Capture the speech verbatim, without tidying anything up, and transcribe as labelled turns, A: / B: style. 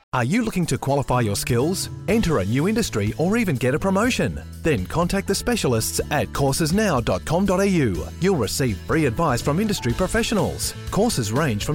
A: Are you looking to qualify your skills, enter a new industry, or even get a promotion? Then contact the specialists at courses now dot com dot a u. You'll receive free advice from industry professionals. Courses range from